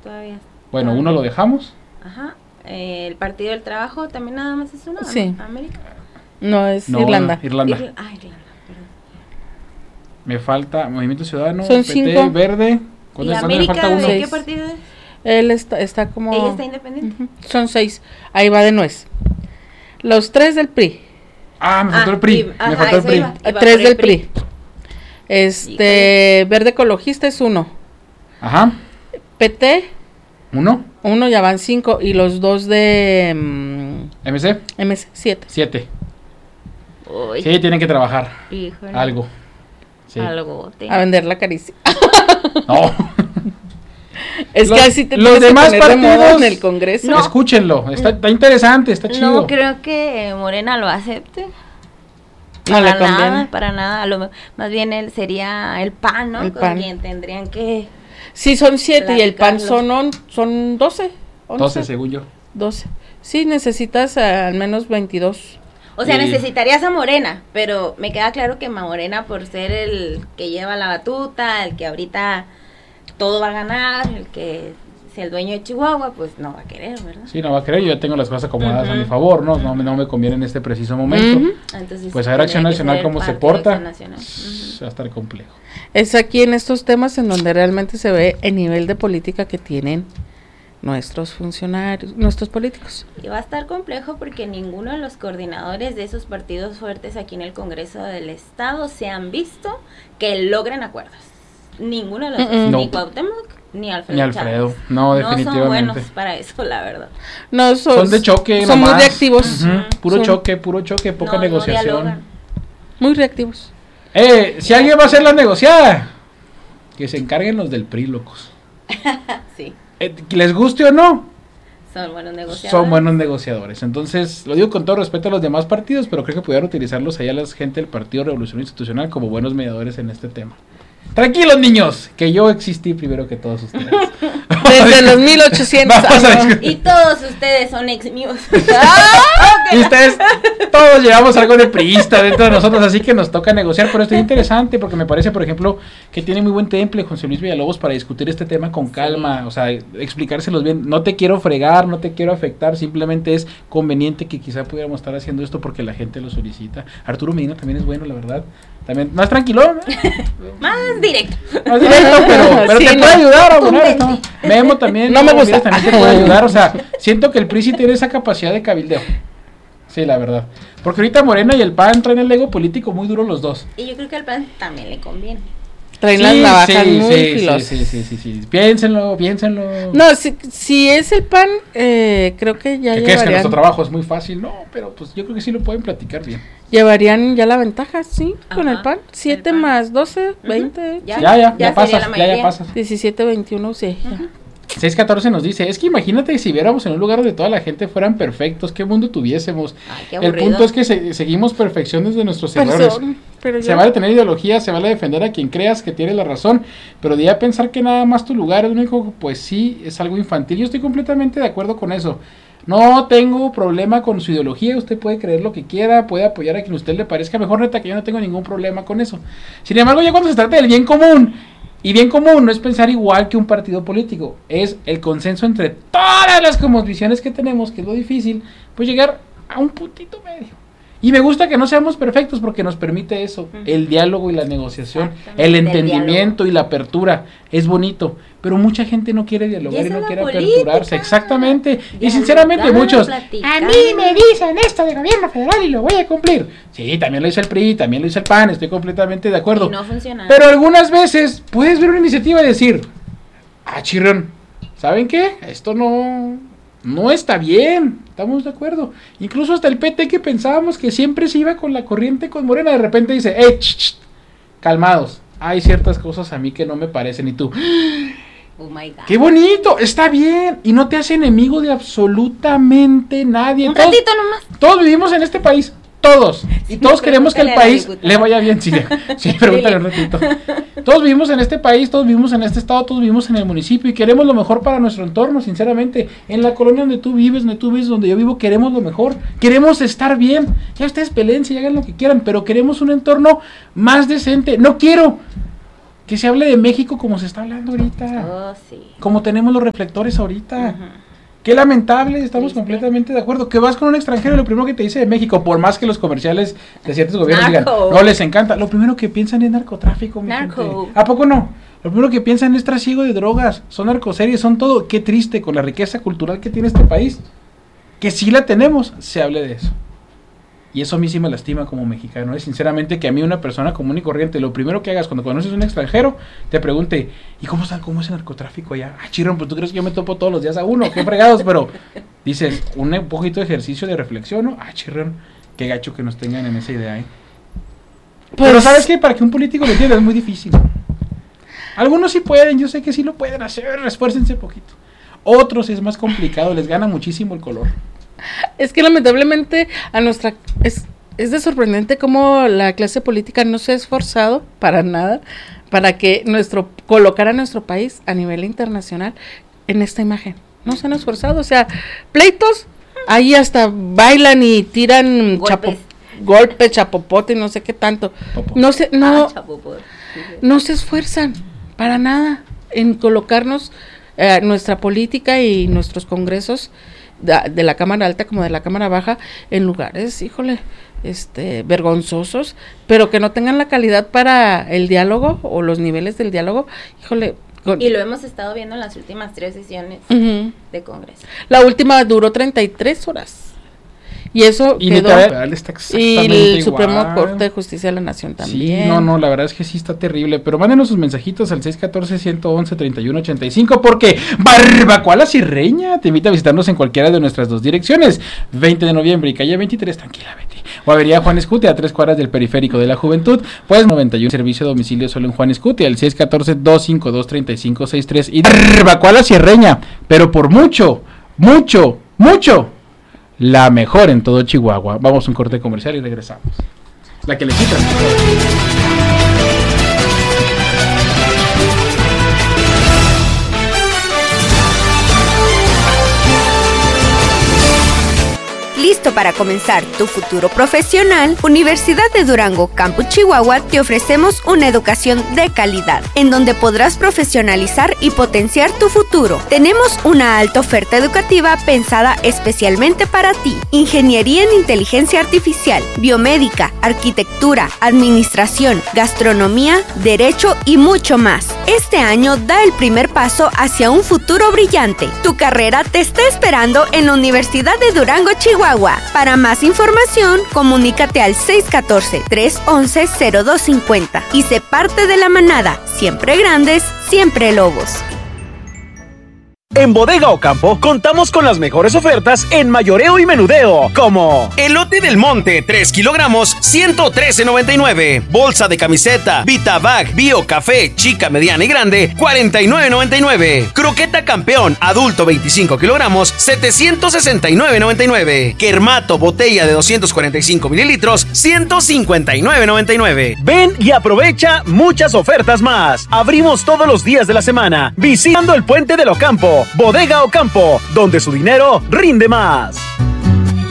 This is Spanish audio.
todavía. Bueno, uno lo dejamos. Ajá. El Partido del Trabajo también nada más es uno. Sí. América. No, es No, Irlanda. Irlanda. Irlanda, perdón. Me falta Movimiento Ciudadano, Son PT, 5. Verde. ¿Y ¿Cuántos me América falta uno? de qué 6. partido es? Él está como... Ella está independiente. Ujú, son 6. Ahí va de nuez. Los 3 del PRI. Ah, me faltó el PRI. ajá, Me faltó el eso PRI. iba. 3 por del el PRI. Verde Ecologista es 1. Ajá. PT, ¿Uno? 1, ya van 5. Y los 2 de MC, MS, 7. 7. Uy, Sí, tienen que trabajar. híjole. Algo. Sí. Algote. A vender la caricia. No. Es Los- que así te los tienes que demás poner de moda partidos- en el Congreso. No. Escúchenlo. Está interesante, está chido. No creo que Morena lo acepte. No le Para conviene. nada, para nada. Más bien él sería el PAN, ¿no? El Con PAN. quien tendrían que... Sí, son 7 y el PAN Platicarlo. son 12. 12, según yo. 12. Sí, necesitas al menos 22. O sea, Y- necesitarías a Morena, pero me queda claro que Morena, por ser el que lleva la batuta, el que ahorita todo va a ganar, el que es el dueño de Chihuahua, pues no va a querer, ¿verdad? Sí, no va a querer. Yo ya tengo las cosas acomodadas a Ujú. mi favor, ¿no? No me conviene en este preciso momento. Ujú. Entonces, Pues a ver Acción tendría que Nacional ser cómo se parte de porta. Acción Nacional. Ujú. Va a estar complejo. Es aquí en estos temas en donde realmente se ve el nivel de política que tienen nuestros funcionarios, nuestros políticos. Y va a estar complejo porque ninguno de los coordinadores de esos partidos fuertes aquí en el Congreso del Estado se han visto que logren acuerdos. Ninguno de los dos, No. ni Cuauhtémoc ni Alfredo. Ni Alfredo, Chávez. no, No definitivamente. son buenos para eso, la verdad. No, Son de choque, son muy nomás. reactivos. Ujú, Puro Son choque, poca No negociación. dialogan. Muy reactivos. Si alguien va a hacer la negociada, que se encarguen los del PRI, locos. Sí, Les guste o no, son buenos negociadores. son buenos negociadores. Entonces, lo digo con todo respeto a los demás partidos, pero creo que pudieran utilizarlos allá la gente del Partido Revolución Institucional como buenos mediadores en este tema. Tranquilos, niños, que yo existí primero que todos ustedes. Desde los 1800. Vamos a ah, no. discutir. Y todos ustedes son ex míos. Y ustedes, todos llevamos algo de priista dentro de nosotros, así que nos toca negociar, pero esto es interesante porque me parece, por ejemplo, que tiene muy buen temple José Luis Villalobos para discutir este tema con calma, o sea, explicárselos bien. No te quiero fregar, no te quiero afectar, simplemente es conveniente que quizá pudiéramos estar haciendo esto porque la gente lo solicita. Arturo Medina también es bueno, la verdad. También, más tranquilo, ¿no? Más directo. Más directo, pero Sí, te no. puede ayudar a abonar, Convence. ¿no? Memo también. No me gusta. Mira, también te puede ayudar, o sea, siento que el PRI sí tiene esa capacidad de cabildeo. Sí, la verdad. Porque ahorita Morena y el PAN traen el ego político muy duro los dos. Y yo creo que al PAN también le conviene. Traen las navajas muy sí, filosas. sí. Piénsenlo. No, si es el PAN, creo que ya Que es que nuestro llevarían, trabajo es muy fácil, no, pero pues yo creo que sí lo pueden platicar bien. llevarían ya la ventaja, sí, con Ajá, el PAN. 7 PAN. más 12, Ujú. 20, Ya. Ya sería pasas, la mayoría. pasas. 17, 21, sí. ya. 614 nos dice, es que imagínate si viéramos en un lugar donde toda la gente fueran perfectos, qué mundo tuviésemos. Ay, qué El aburrido. punto es que seguimos perfecciones de nuestros errores. Pero Se yo- vale tener ideología, se vale defender a quien creas que tiene la razón, pero de ahí a pensar que nada más tu lugar es lo único, pues sí, es algo infantil. Yo estoy completamente de acuerdo con eso. No tengo problema con su ideología, usted puede creer lo que quiera, puede apoyar a quien a usted le parezca mejor, neta, que yo no tengo ningún problema con eso. Sin embargo, ya cuando se trata del bien común, y bien común no es pensar igual que un partido político, es el consenso entre todas las cosmovisiones que tenemos, que es lo difícil, pues llegar a un puntito medio. Y me gusta que no seamos perfectos porque nos permite eso, el diálogo y la negociación, Exactamente, el el entendimiento y la apertura, es bonito, pero mucha gente no quiere dialogar Y y esa no es la quiere política. aperturarse, exactamente, y Dialogar, sinceramente muchos, platicar. a mí me dicen esto de gobierno federal y lo voy a cumplir, sí, también lo dice el PRI, también lo dice el PAN, estoy completamente de acuerdo, Y no funciona. pero algunas veces puedes ver una iniciativa y decir, chirrión, ¿saben qué? Esto no está bien, estamos de acuerdo. Incluso hasta el PT que pensábamos que siempre se iba con la corriente con Morena, de repente dice, calmados, hay ciertas cosas a mí que no me parecen y tú, Oh my God. ¡qué bonito! Está bien, y no te hace enemigo de absolutamente nadie. Un Todos- ratito nomás. todos vivimos en este país, todos. Y todos queremos que el pregúntale a la país diputada. le vaya bien. Sí, sí, pregúntale un ratito. Todos vivimos en este país, todos vivimos en este estado, todos vivimos en el municipio y queremos lo mejor para nuestro entorno, sinceramente. En la colonia donde tú vives, donde yo vivo, queremos lo mejor. Queremos estar bien. Ya ustedes peleen y hagan lo que quieran, pero queremos un entorno más decente. No quiero Que se hable de México como se está hablando ahorita. Oh, sí. Como tenemos los reflectores ahorita. Ujú. Qué lamentable, estamos ¿Viste? completamente de acuerdo. Que vas con un extranjero, lo primero que te dice de México, por más que los comerciales de ciertos gobiernos digan, Narco. no les encanta, lo primero que piensan es narcotráfico, mi Narco. gente. ¿A poco no? Lo primero que piensan es trasiego de drogas, son narcoseries, son todo. Qué triste con la riqueza cultural que tiene este país. Que sí la tenemos, se hable de eso. Y eso a mí sí me lastima como mexicano. Sinceramente, que a mí una persona común y corriente, lo primero que hagas cuando conoces a un extranjero, te pregunte, ¿y cómo es el narcotráfico allá? Ah, chirrón, pues tú crees que yo me topo todos los días a uno, qué fregados, pero dices, un poquito de ejercicio de reflexión, ¿no? Ah, chirrón, qué gacho que nos tengan en esa idea, ¿eh? Pues, Pero ¿sabes qué? Para que un político lo entienda es muy difícil. Algunos sí pueden, yo sé que sí lo pueden hacer, esfuércense poquito. Otros es más complicado, les gana muchísimo el color. es que lamentablemente es de sorprendente cómo la clase política no se ha esforzado para nada para que colocar a nuestro país a nivel internacional en esta imagen. No se han esforzado, o sea, pleitos, ahí hasta bailan y tiran golpes, chapopote y no sé qué tanto. Popo. No se esfuerzan para nada en colocarnos nuestra política y nuestros congresos de la Cámara Alta como de la Cámara Baja en lugares, híjole, vergonzosos, pero que no tengan la calidad para el diálogo o los niveles del diálogo, híjole. Y lo hemos estado viendo en las últimas 3 sesiones Uh-huh. de Congreso. La última duró 33 horas. Y eso Y quedó. literal está Y exactamente el Supremo igual. Corte de Justicia de la Nación también. Sí, no, la verdad es que sí está terrible. Pero mándenos sus mensajitos al 614-111-3185 porque Barbacoa La Cirreña te invita a visitarnos en cualquiera de nuestras 2 direcciones. 20 de noviembre y calle 23, tranquila Betty. O Avenida Juan Escutia, a 3 cuadras del Periférico de la Juventud. Pues 91, servicio de domicilio solo en Juan Escutia, al 614-252-3563. Y Barbacoa La Cirreña, pero por mucho, la mejor en todo Chihuahua. Vamos a un corte comercial y regresamos. La que le quitan. ¿Listo para comenzar tu futuro profesional? Universidad de Durango, Campus Chihuahua, te ofrecemos una educación de calidad, en donde podrás profesionalizar y potenciar tu futuro. Tenemos una alta oferta educativa pensada especialmente para ti. Ingeniería en Inteligencia Artificial, Biomédica, Arquitectura, Administración, Gastronomía, Derecho y mucho más. Este año da el primer paso hacia un futuro brillante. Tu carrera te está esperando en la Universidad de Durango, Chihuahua. Para más información, comunícate al 614-311-0250 y sé parte de la manada. Siempre grandes, siempre lobos. En Bodega Ocampo contamos con las mejores ofertas en mayoreo y menudeo, como elote del monte 3 kilogramos 113.99, bolsa de camiseta Vitabag Bio Café chica, mediana y grande 49.99, croqueta campeón adulto 25 kilogramos 769.99, Kermato botella de 245 mililitros 159.99. Ven y aprovecha muchas ofertas más. Abrimos todos los días de la semana, visitando el Puente del Ocampo. Bodega Ocampo, donde su dinero rinde más.